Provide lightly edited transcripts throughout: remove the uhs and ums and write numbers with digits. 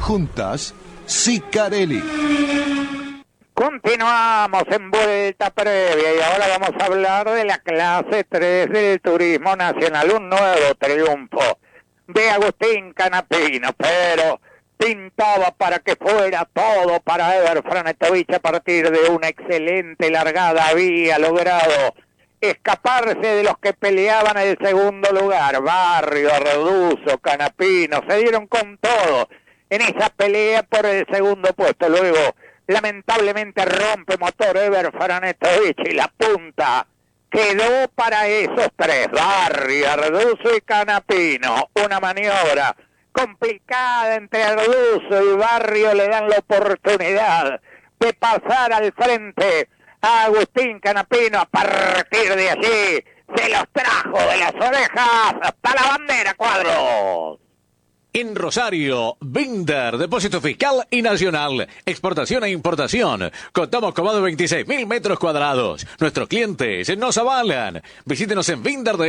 Juntas, Sicarelli. Continuamos en vuelta previa y ahora vamos a hablar de la clase 3 del Turismo Nacional. Un nuevo triunfo de Agustín Canapino, pero pintaba para que fuera todo para Ever Franetovich. A partir de una excelente largada había logrado escaparse de los que peleaban el segundo lugar. Barrio, Reduzo, Canapino se dieron con todo en esa pelea por el segundo puesto. Luego lamentablemente rompe motor Ever Franetovich y la punta quedó para esos tres, Barrio, Arduzo y Canapino. Una maniobra complicada entre Arduzo y Barrio, le dan la oportunidad de pasar al frente a Agustín Canapino. A partir de allí se los trajo de las orejas hasta la bandera, Cuadros. En Rosario, Binder, depósito fiscal y nacional, exportación e importación. Contamos con más de 26.000 metros cuadrados. Nuestros clientes nos avalan. Visítenos en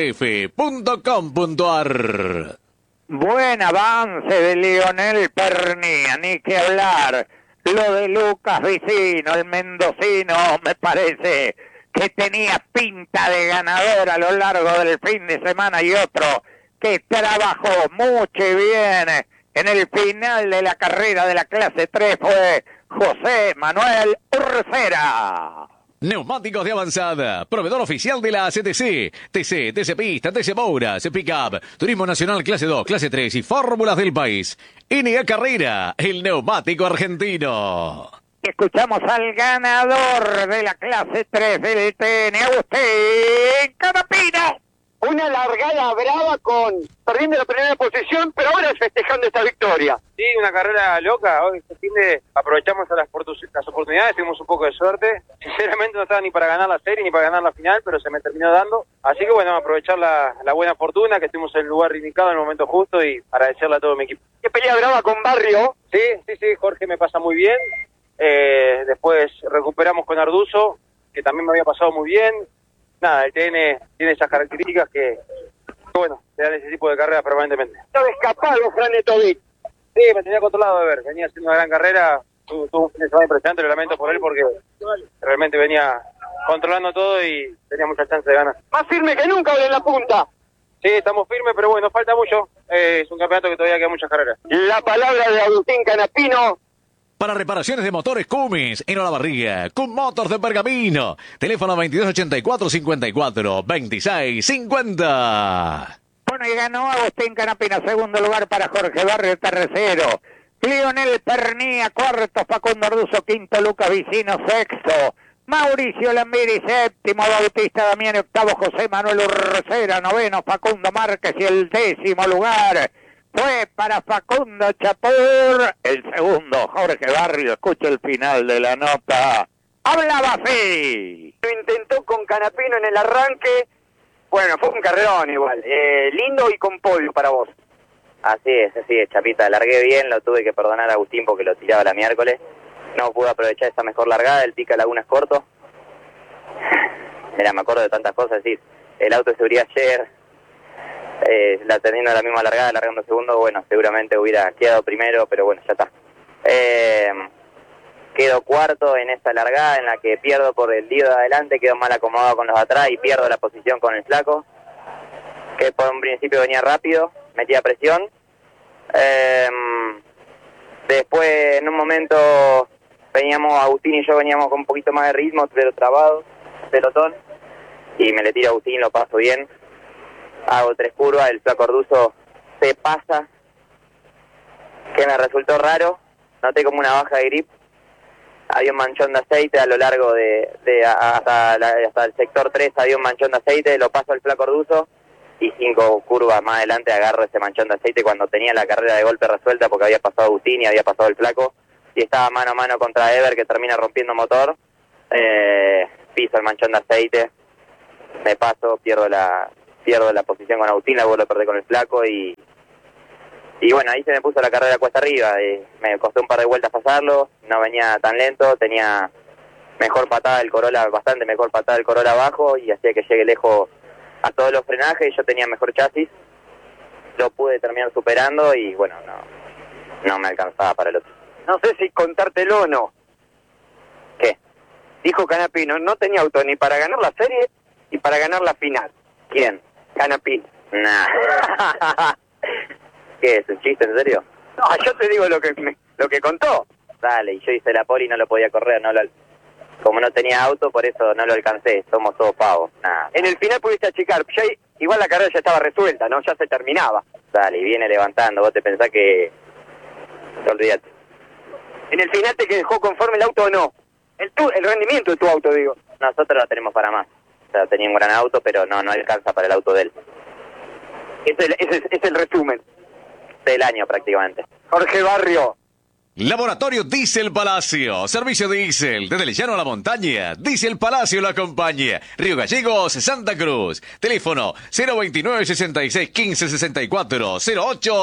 binderdf.com.ar. Buen avance de Lionel Pernía, ni que hablar. Lo de Lucas Vicino, el mendocino, me parece que tenía pinta de ganador a lo largo del fin de semana, y otro que trabajó mucho y bien en el final de la carrera de la clase 3 fue José Manuel Urcera. Neumáticos de avanzada, proveedor oficial de la CTC, TC Pista, TC Moura, Pickup, Turismo Nacional clase 2, clase 3 y fórmulas del país. NA Carrera, el neumático argentino. Escuchamos al ganador de la clase 3 del TN, Agustín Canapino. Una largada brava perdiendo la primera posición, pero ahora festejando esta victoria. Sí, una carrera loca. Hoy este fin de aprovechamos las oportunidades, tuvimos un poco de suerte. Sinceramente no estaba ni para ganar la serie ni para ganar la final, pero se me terminó dando. Así que bueno, aprovechar la buena fortuna, que estuvimos en el lugar indicado en el momento justo, y agradecerle a todo mi equipo. ¿Qué pelea brava con Barrio? Sí, Jorge me pasa muy bien. Después recuperamos con Arduzo, que también me había pasado muy bien. Nada, el TN tiene esas características que bueno, te dan ese tipo de carreras permanentemente. Estaba escapado Franetovich. Sí, me tenía controlado de ver, venía haciendo una gran carrera, tuvo un fin de semana impresionante, lo lamento por él porque realmente venía controlando todo y tenía muchas chances de ganar. Más firme que nunca ahora en la punta. Sí, estamos firmes, pero bueno, falta mucho, es un campeonato que todavía queda muchas carreras. La palabra de Agustín Canapino. Para reparaciones de motores Cummins en Olavarría, Cum Motors de Pergamino. Teléfono 2284-54-2650. Bueno, y ganó Agustín Canapino, segundo lugar para Jorge Barrio, tercero Lionel Pernía, cuarto Facundo Arduzo, quinto Lucas Vicino, sexto Mauricio Lambiri, séptimo Bautista Damián, octavo José Manuel Urcera, noveno Facundo Márquez, y el décimo lugar fue para Facundo Chapur. El segundo, Jorge Barrio. Escucha el final de la nota. Hablaba así. Lo intentó con Canapino en el arranque. Bueno, fue un carrerón igual. Lindo y con podio para vos. Así es, Chapita. Largué bien, lo tuve que perdonar a Agustín porque lo tiraba la miércoles. No pude aprovechar esa mejor largada, el Pica Laguna es corto. Mira, me acuerdo de tantas cosas, decir, el auto de seguridad ayer, teniendo la misma largada, largando segundo, bueno, seguramente hubiera quedado primero, pero bueno, ya está. Quedo cuarto en esta largada en la que pierdo por el lío de adelante, quedo mal acomodado con los de atrás y pierdo la posición con el flaco, que por un principio venía rápido, metía presión. Después, en un momento, Agustín y yo veníamos con un poquito más de ritmo, pero trabado, pelotón, y me le tiro a Agustín, lo paso bien. Hago 3 curvas, el flaco Arduzo se pasa, que me resultó raro, noté como una baja de grip, había un manchón de aceite a lo largo hasta el sector 3, había un manchón de aceite, lo paso al flaco Arduzo, y 5 curvas más adelante agarro ese manchón de aceite cuando tenía la carrera de golpe resuelta, porque había pasado Agustín y había pasado el flaco, y estaba mano a mano contra Ever, que termina rompiendo motor, piso el manchón de aceite, me paso, pierdo la posición con Agustín, la vuelvo a perder con el flaco, y bueno, ahí se me puso la carrera cuesta arriba, me costó un par de vueltas pasarlo, no venía tan lento, tenía mejor patada del Corolla, bastante mejor patada del Corolla abajo, y hacía que llegue lejos a todos los frenajes, yo tenía mejor chasis, lo pude terminar superando, y bueno, no me alcanzaba para el otro. No sé si contártelo o no. ¿Qué? Dijo Canapino, no tenía auto ni para ganar la serie ni para ganar la final. ¿Quién? Canapino. Nah. ¿Qué es? ¿Un chiste, en serio? No, yo te digo lo que contó. Dale, y yo hice la pole y no lo podía correr, como no tenía auto, por eso no lo alcancé, somos todos pavos. Nah. En el final pudiste achicar, ya, igual la carrera ya estaba resuelta, ¿no? Ya se terminaba. Dale, y viene levantando, vos te pensás que... Olvídate. En el final te dejó conforme el auto o no. El rendimiento de tu auto, digo. Nosotros lo tenemos para más. O sea, tenía un gran auto, pero no alcanza para el auto de él. Ese es el resumen. Del año prácticamente. Jorge Barrio. Laboratorio Diesel Palacio. Servicio diésel. Desde el llano a la montaña. Diesel Palacio lo acompaña. Río Gallegos, Santa Cruz. Teléfono 029 66 15 64 08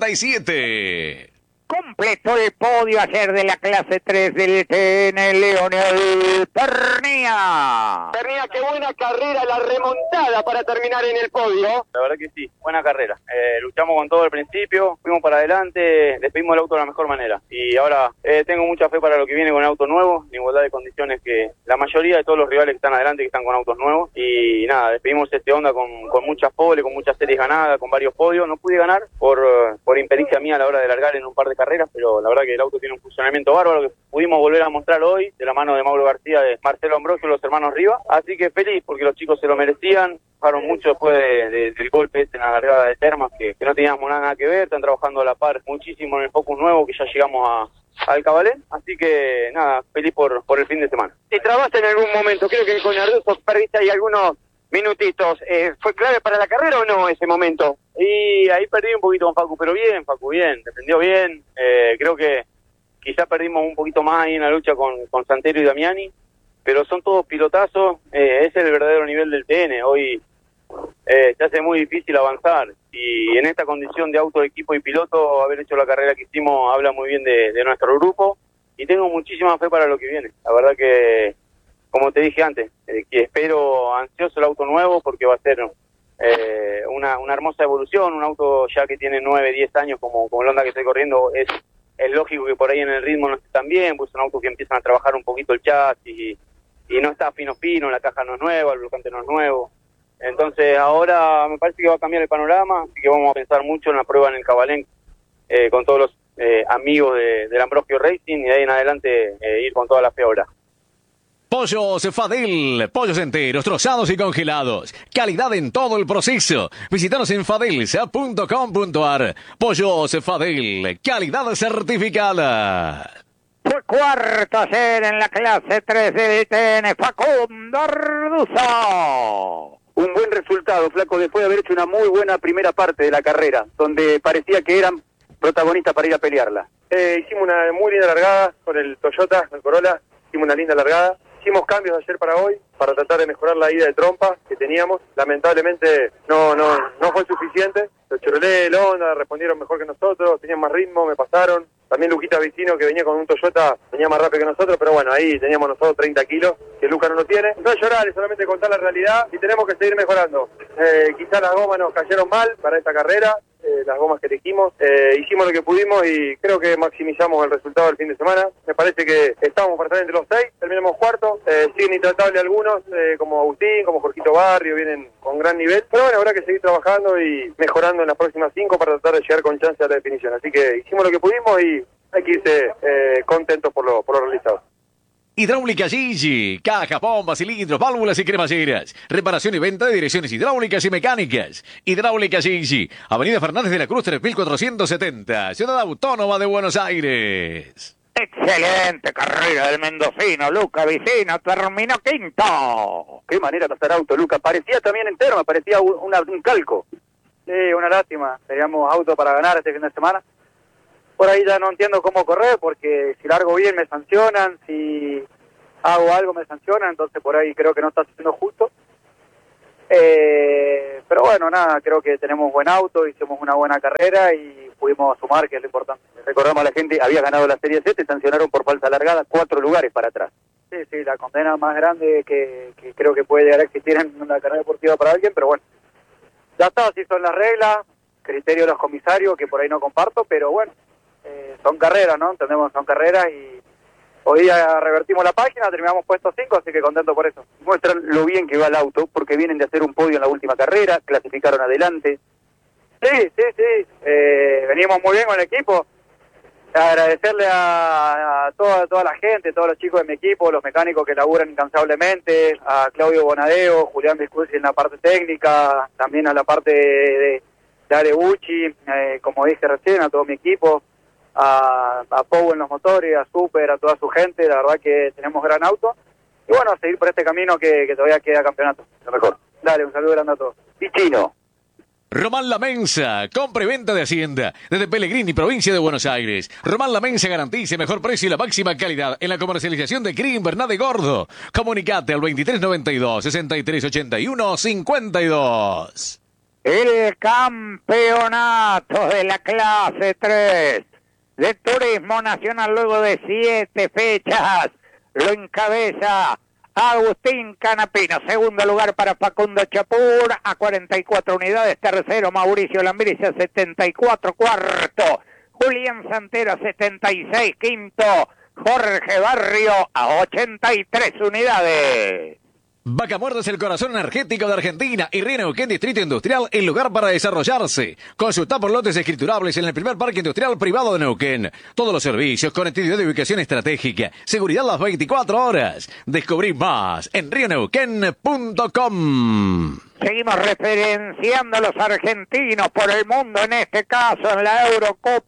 87. Completó el podio ayer de la clase 3 del TN Leonel Pernía. Pernía, qué buena carrera, la remontada para terminar en el podio. La verdad que sí, buena carrera. Luchamos con todo al principio, fuimos para adelante, despedimos el auto de la mejor manera. Y ahora tengo mucha fe para lo que viene con auto nuevo, en igualdad de condiciones que la mayoría de todos los rivales que están adelante, que están con autos nuevos. Y nada, despedimos este Honda con muchas poles, con muchas series ganadas, con varios podios. No pude ganar por impericia mía a la hora de largar en un par de carreras, pero la verdad que el auto tiene un funcionamiento bárbaro que pudimos volver a mostrar hoy de la mano de Mauro García, de Marcelo Ambrosio, los hermanos Riva. Así que feliz porque los chicos se lo merecían, bajaron mucho después del golpe en la largada de Termas, que no teníamos nada que ver, están trabajando a la par muchísimo en el Focus nuevo, que ya llegamos al Cabalén, así que nada, feliz por el fin de semana. ¿Te trabaste en algún momento? Creo que con Arduzo perdiste ahí algunos minutitos. ¿Fue clave para la carrera o no ese momento? Y ahí perdí un poquito con Facu, pero bien, Facu bien, defendió bien. Creo que quizás perdimos un poquito más ahí en la lucha con Santero y Damiani, pero son todos pilotazos. Ese es el verdadero nivel del TN. Hoy se hace muy difícil avanzar, y en esta condición de auto, equipo y piloto, haber hecho la carrera que hicimos habla muy bien de nuestro grupo, y tengo muchísima fe para lo que viene. La verdad que, como te dije antes, que espero ansioso el auto nuevo, porque va a ser una hermosa evolución. Un auto ya que tiene 9, 10 años como el Honda que estoy corriendo, es lógico que por ahí en el ritmo no esté tan bien, pues es un auto que empiezan a trabajar un poquito el chasis y no está fino, la caja no es nueva, el bloqueante no es nuevo. Entonces ahora me parece que va a cambiar el panorama, así que vamos a pensar mucho en la prueba en el Cabalén, con todos los amigos del Ambrosio Racing, y de ahí en adelante ir con toda la fe ahora. Pollos Fadel, pollos enteros, trozados y congelados. Calidad en todo el proceso. Visítanos en fadelsa.com.ar. Pollos Fadel, calidad certificada. Fue cuarto ayer en la clase 3 del TN Facundo Arduzo. Un buen resultado, Flaco, después de haber hecho una muy buena primera parte de la carrera, donde parecía que eran protagonistas para ir a pelearla. Hicimos una muy linda largada con el Toyota, el Corolla, hicimos una linda largada. Hicimos cambios ayer para hoy, para tratar de mejorar la ida de trompa que teníamos. Lamentablemente no fue suficiente. Los Chevrolet, el Honda respondieron mejor que nosotros, tenían más ritmo, me pasaron. También Luquita Vicino, que venía con un Toyota, venía más rápido que nosotros, pero bueno, ahí teníamos nosotros 30 kilos, que Luca no lo tiene. No es llorar, es solamente contar la realidad, y tenemos que seguir mejorando. Quizás las gomas nos cayeron mal para esta carrera, las gomas que elegimos. Hicimos lo que pudimos y creo que maximizamos el resultado del fin de semana. Me parece que estábamos para estar entre los 6, terminamos cuarto. Siguen intratables algunos, como Agustín, como Jorgito Barrio, vienen con gran nivel. Pero bueno, habrá que seguir trabajando y mejorando en las próximas 5 para tratar de llegar con chance a la definición. Así que hicimos lo que pudimos y hay que irse contentos por lo realizado. Hidráulica Gigi, caja, bombas, cilindros, válvulas y cremalleras. Reparación y venta de direcciones hidráulicas y mecánicas. Hidráulica Gigi, Avenida Fernández de la Cruz 3470, Ciudad Autónoma de Buenos Aires. Excelente carrera del mendocino, Luca Vicino, terminó quinto. Qué manera de pasar auto, Luca. Parecía también en Terma, parecía un calco. Sí, una lástima. Teníamos auto para ganar este fin de semana. Por ahí ya no entiendo cómo correr, porque si largo bien me sancionan, si hago algo me sancionan, entonces por ahí creo que no está siendo justo. Pero bueno, nada, creo que tenemos buen auto, hicimos una buena carrera y pudimos sumar, que es lo importante. Recordamos a la gente, había ganado la Serie C, te sancionaron por falta largada 4 lugares para atrás. Sí, la condena más grande que creo que puede llegar a existir en una carrera deportiva para alguien, pero bueno, ya está, así son las reglas, criterio de los comisarios, que por ahí no comparto, pero bueno, son carreras, ¿no? Entendemos, son carreras y hoy día revertimos la página, terminamos puesto 5, así que contento por eso. Muestran lo bien que va el auto, porque vienen de hacer un podio en la última carrera, clasificaron adelante. Sí, venimos muy bien con el equipo. Agradecerle a toda la gente, todos los chicos de mi equipo, los mecánicos que laburan incansablemente, a Claudio Bonadeo, Julián Viscusi en la parte técnica, también a la parte de Areucci, como dije recién, a todo mi equipo, a Pau en los motores, a Super, a toda su gente. La verdad que tenemos gran auto. Y bueno, a seguir por este camino que todavía queda campeonato. Lo mejor. Dale, un saludo grande a todos. Y Chino. Román La Mensa, compra y venta de Hacienda, desde Pellegrini, provincia de Buenos Aires. Román La Mensa garantiza mejor precio y la máxima calidad en la comercialización de cría invernal de gordo. Comunicate al 2392-6381-52. El campeonato de la clase 3 de Turismo Nacional, luego de 7 fechas, lo encabeza Agustín Canapino. Segundo lugar para Facundo Chapur a 44 unidades. Tercero Mauricio Lambricia, 74. Cuarto Julián Santero a 76. Quinto Jorge Barrio a 83 unidades. Vaca Muerta es el corazón energético de Argentina y Río Neuquén Distrito Industrial, el lugar para desarrollarse. Consulta por lotes escriturables en el primer parque industrial privado de Neuquén. Todos los servicios, conectividad de ubicación estratégica, seguridad las 24 horas. Descubrí más en rioneuquén.com. Seguimos referenciando a los argentinos por el mundo, en este caso en la Eurocup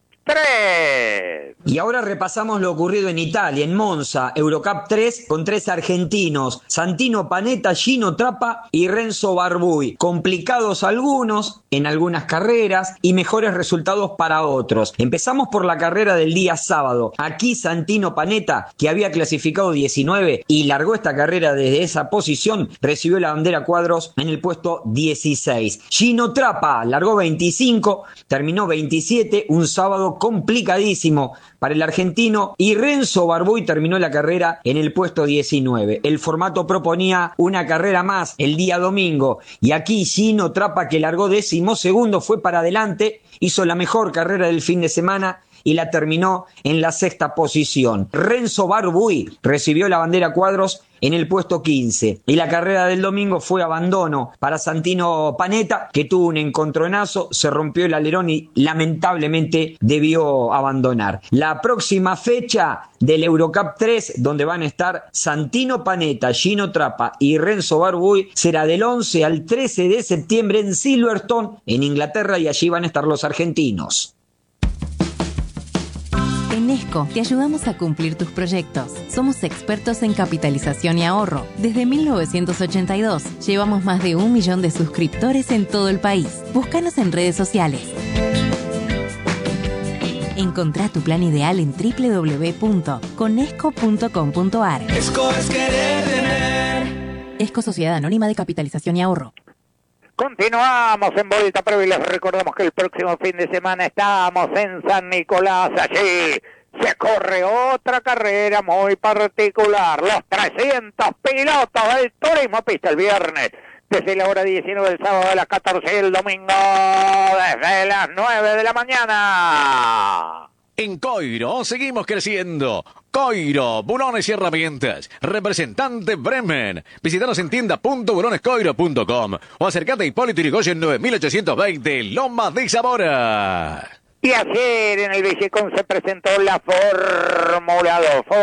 3. Y ahora repasamos lo ocurrido en Italia, en Monza, Eurocup 3, con 3 argentinos, Santino Panetta, Gino Trappa y Renzo Barbuy. Complicados algunos en algunas carreras y mejores resultados para otros. Empezamos por la carrera del día sábado. Aquí Santino Panetta, que había clasificado 19 y largó esta carrera desde esa posición, recibió la bandera cuadros en el puesto 16. Gino Trappa largó 25, terminó 27, un sábado complicadísimo para el argentino, y Renzo Barbuy terminó la carrera en el puesto 19. El formato proponía una carrera más el día domingo y aquí Gino Trappa, que largó 12º, fue para adelante, hizo la mejor carrera del fin de semana y la terminó en la 6ª posición. Renzo Barbuy recibió la bandera cuadros en el puesto 15 y la carrera del domingo fue abandono para Santino Panetta, que tuvo un encontronazo, se rompió el alerón y lamentablemente debió abandonar. La próxima fecha del Eurocup 3, donde van a estar Santino Panetta, Gino Trappa y Renzo Barbuy, será del 11 al 13 de septiembre en Silverstone, en Inglaterra, y allí van a estar los argentinos. En Esco te ayudamos a cumplir tus proyectos. Somos expertos en capitalización y ahorro. Desde 1982 llevamos más de 1 millón de suscriptores en todo el país. Búscanos en redes sociales. Encontrá tu plan ideal en www.conesco.com.ar. Esco es querer tener. Esco, Sociedad Anónima de Capitalización y Ahorro. Continuamos en Vuelta Previa y les recordamos que el próximo fin de semana estamos en San Nicolás. Allí se corre otra carrera muy particular. Los 300 pilotos del Turismo Pista el viernes desde la hora 19, el sábado a las 14 y el domingo desde las 9 de la mañana. En Coiro seguimos creciendo. Coiro, bulones y herramientas. Representante Bremen. Visítanos en tienda.bulonescoiro.com o acércate a Hipólito Yrigoyen 9820, Lomas de Zamora. Y ayer en el Vigicón se presentó la Fórmula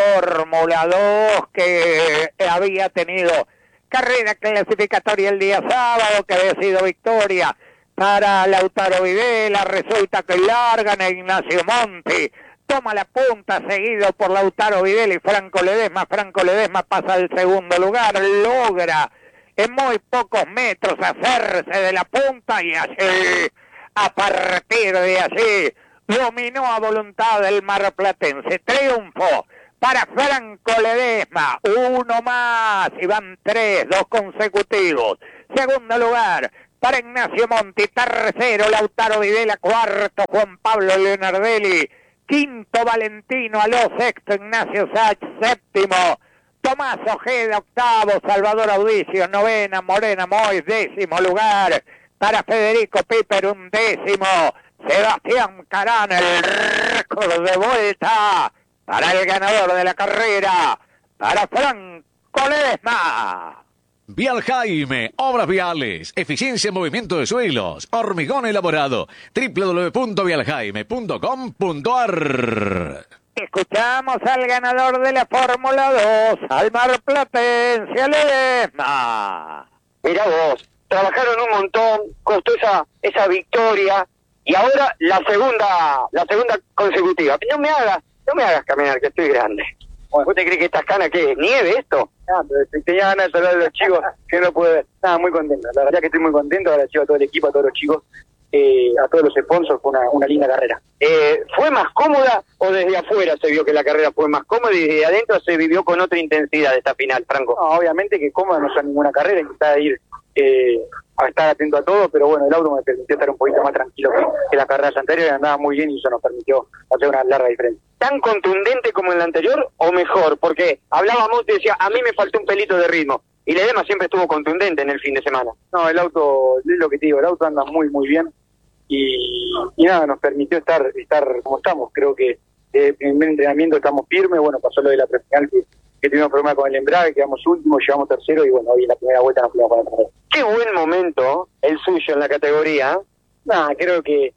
2 que había tenido carrera clasificatoria el día sábado, que había sido victoria para Lautaro Videla. Resulta que largan a Ignacio Monti, toma la punta seguido por Lautaro Videla y Franco Ledesma. Franco Ledesma pasa al segundo lugar, logra en muy pocos metros hacerse de la punta y así, a partir de allí, dominó a voluntad el marplatense. Triunfo para Franco Ledesma, uno más, y van 3, 2 consecutivos. Segundo lugar para Ignacio Monti, tercero Lautaro Videla, cuarto Juan Pablo Leonardelli, quinto Valentino Aló, sexto Ignacio Sach, séptimo Tomás Ojeda, octavo Salvador Audicio, novena Morena Mois, décimo lugar para Federico Piper, undécimo Sebastián Carán, el récord de vuelta para el ganador de la carrera, para Franco Ledesma. Vial Jaime, obras viales, eficiencia en movimiento de suelos, hormigón elaborado, www.vialjaime.com.ar. Escuchamos al ganador de la Fórmula 2, al marplatense Ledesma. Mirá vos, trabajaron un montón, costó esa victoria y ahora la segunda consecutiva. No me hagas caminar, que estoy grande. ¿Vos te crees que estas canas, qué es nieve esto? Pero tenía ganas de hablar de los chicos, que no puedo ver. Nada, muy contento. La verdad que estoy muy contento, agradecido a todo el equipo, a todos los chicos, a todos los sponsors, fue una linda carrera. ¿Fue más cómoda o desde afuera se vio que la carrera fue más cómoda y desde adentro se vivió con otra intensidad esta final, Franco? No, obviamente que cómoda no es ninguna carrera, intentar ir a estar atento a todo, pero bueno, el auto me permitió estar un poquito más tranquilo que las carreras anteriores, andaba muy bien y eso nos permitió hacer una larga diferencia. ¿Tan contundente como en la anterior o mejor? Porque hablábamos y decía, a mí me faltó un pelito de ritmo. Y Ledesma siempre estuvo contundente en el fin de semana. No, el auto, es lo que te digo, el auto anda muy, muy bien. Y nada, nos permitió estar como estamos. Creo que en el entrenamiento estamos firmes. Bueno, pasó lo de la prefinal que tuvimos problemas con el embrague, quedamos últimos, llegamos tercero y bueno, hoy en la primera vuelta nos fuimos con la carrera. Qué buen momento el suyo en la categoría. Nada, creo que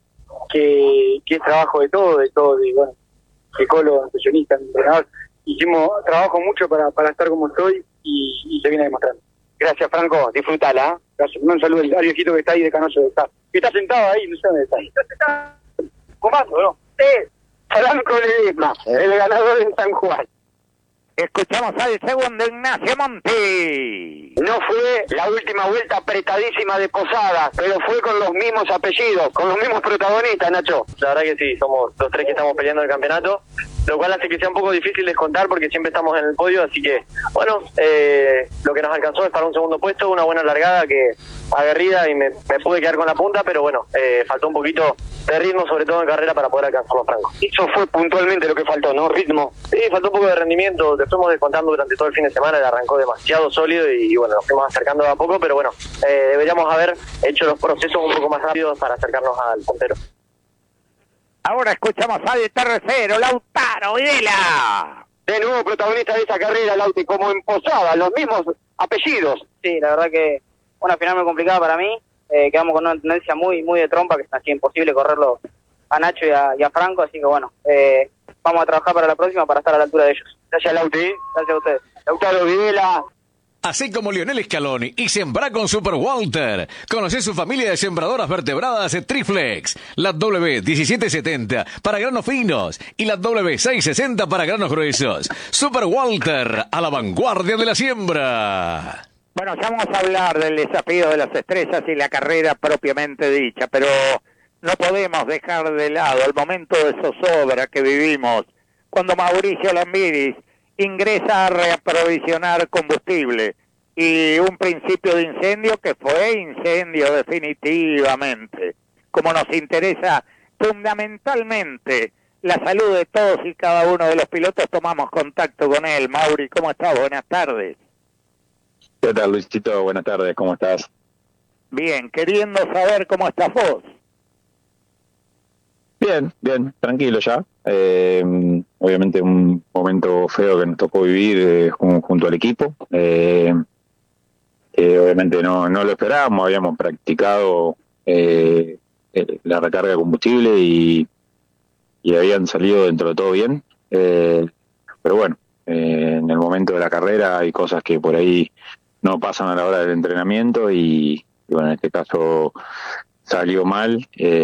es trabajo de todo, bueno, de Colo, nutricionista, entrenador. Hicimos trabajo mucho para estar como estoy y se viene demostrando. Gracias, Franco, disfrutala. Gracias. Un saludo al viejito que está ahí de Canoso, que está sentado ahí, no sé dónde está. ¿Comazo, no? Franco Ledesma, el ganador en San Juan. Escuchamos al segundo Ignacio Monti. No fue la última vuelta apretadísima de Posada, pero fue con los mismos apellidos, con los mismos protagonistas, Nacho. La verdad que sí, somos los tres que estamos peleando el campeonato, lo cual hace que sea un poco difícil de contar porque siempre estamos en el podio, así que, bueno, lo que nos alcanzó es para un segundo puesto, una buena largada que aguerrida y me pude quedar con la punta, pero bueno, faltó un poquito de ritmo, sobre todo en carrera, para poder alcanzar los francos. Eso fue puntualmente lo que faltó, ¿no? Ritmo. Sí, faltó un poco de rendimiento, te fuimos descontando durante todo el fin de semana, él arrancó demasiado sólido y bueno, nos fuimos acercando de a poco, pero bueno, deberíamos haber hecho los procesos un poco más rápidos para acercarnos al puntero. Ahora escuchamos al tercero, Lautaro Videla. De nuevo protagonista de esa carrera, Lauti, como en Posada, los mismos apellidos. Sí, la verdad que una final muy complicada para mí. Quedamos con una tendencia muy de trompa, que es así imposible correrlo a Nacho y a Franco, así que bueno, vamos a trabajar para la próxima para estar a la altura de ellos. Gracias, Lauti. Gracias a ustedes. Lautaro Videla. Así como Lionel Scaloni y sembra con Super Walter. Conoce su familia de sembradoras vertebradas Triflex. La W1770 para granos finos y la W660 para granos gruesos. Super Walter, a la vanguardia de la siembra. Bueno, ya vamos a hablar del desafío de las estrellas y la carrera propiamente dicha, pero no podemos dejar de lado el momento de zozobra que vivimos cuando Mauricio Lambiris ingresa a reaprovisionar combustible y un principio de incendio que fue incendio definitivamente. Como nos interesa fundamentalmente la salud de todos y cada uno de los pilotos, tomamos contacto con él. Mauri, ¿cómo estás? Buenas tardes. ¿Qué tal, Luisito? Buenas tardes, ¿cómo estás? Bien, queriendo saber cómo estás vos. Bien, tranquilo ya. Obviamente un momento feo que nos tocó vivir junto al equipo. Obviamente no lo esperábamos, habíamos practicado la recarga de combustible y habían salido dentro de todo bien. Pero bueno, en el momento de la carrera hay cosas que por ahí no pasan a la hora del entrenamiento y bueno, en este caso salió mal.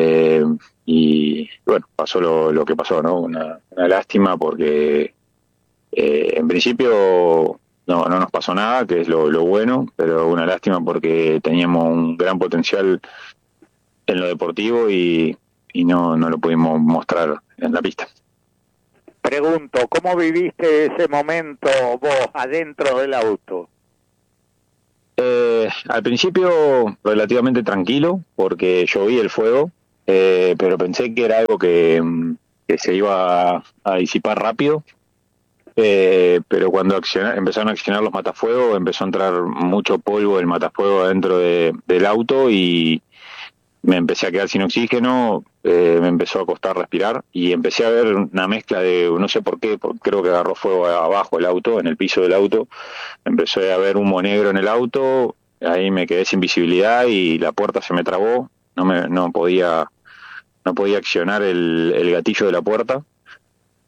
Y bueno, pasó lo que pasó, ¿no? Una lástima porque en principio no nos pasó nada, que es lo bueno, pero una lástima porque teníamos un gran potencial en lo deportivo y no lo pudimos mostrar en la pista. Pregunto, ¿cómo viviste ese momento vos adentro del auto? Al principio relativamente tranquilo porque yo vi el fuego. Pero pensé que era algo que se iba a disipar rápido, pero cuando empezaron a accionar los matafuegos, empezó a entrar mucho polvo del matafuego adentro del auto y me empecé a quedar sin oxígeno, me empezó a costar respirar y empecé a ver una mezcla de, no sé por qué, creo que agarró fuego abajo el auto, en el piso del auto, empecé a ver humo negro en el auto, ahí me quedé sin visibilidad y la puerta se me trabó, no podía accionar el gatillo de la puerta.